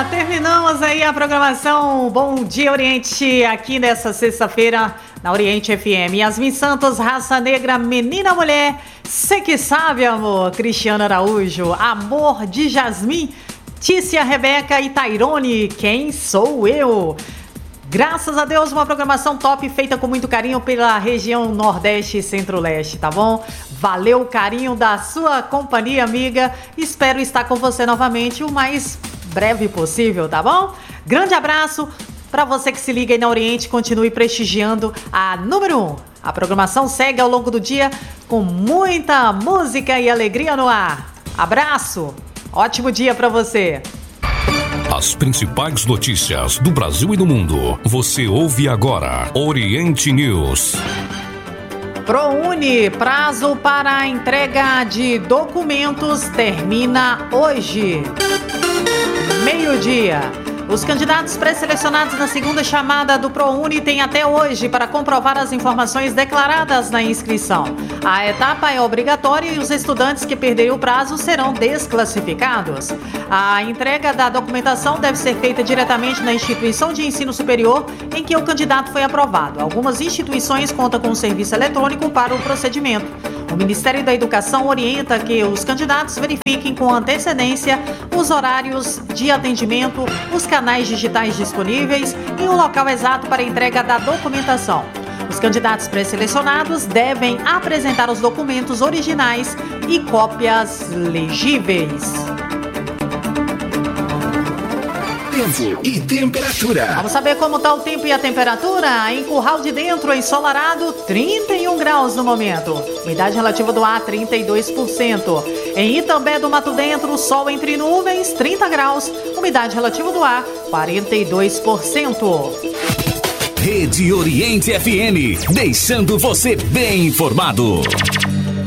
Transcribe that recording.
Terminamos aí a programação Bom Dia Oriente aqui nessa sexta-feira na Oriente FM. Yasmin Santos, Raça Negra, Menina Mulher, Cê que Sabe Amor, Cristiano Araújo, Amor de Jasmin, Tícia, Rebeca e Tairone, Quem Sou Eu? Graças a Deus, uma programação top feita com muito carinho pela região Nordeste e Centro-Leste, tá bom? Valeu o carinho da sua companhia, amiga. Espero estar com você novamente o mais breve possível, tá bom? Grande abraço para você que se liga aí na Oriente. Continue prestigiando a número 1. A programação segue ao longo do dia com muita música e alegria no ar. Abraço, ótimo dia para você. As principais notícias do Brasil e do mundo. Você ouve agora Oriente News. ProUni, prazo para a entrega de documentos termina hoje, meio-dia. Os candidatos pré-selecionados na segunda chamada do ProUni têm até hoje para comprovar as informações declaradas na inscrição. A etapa é obrigatória e os estudantes que perderem o prazo serão desclassificados. A entrega da documentação deve ser feita diretamente na instituição de ensino superior em que o candidato foi aprovado. Algumas instituições contam com um serviço eletrônico para o procedimento. O Ministério da Educação orienta que os candidatos verifiquem com antecedência os horários de atendimento, os canais digitais disponíveis e o local exato para a entrega da documentação. Os candidatos pré-selecionados devem apresentar os documentos originais e cópias legíveis. Tempo e temperatura. Vamos saber como está o tempo e a temperatura? Em Curral de Dentro, ensolarado, 31 graus no momento. Umidade relativa do ar, 32%. Em Itambé do Mato Dentro, sol entre nuvens, 30 graus. Umidade relativa do ar, 42%. Rede Oriente FM, deixando você bem informado.